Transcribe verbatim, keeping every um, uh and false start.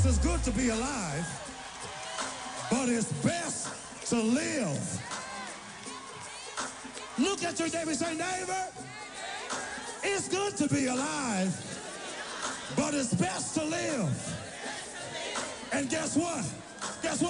says it's good to be alive, but it's best to live. Look at your neighbor and say, neighbor, it's good to be alive, but it's best to live. And guess what?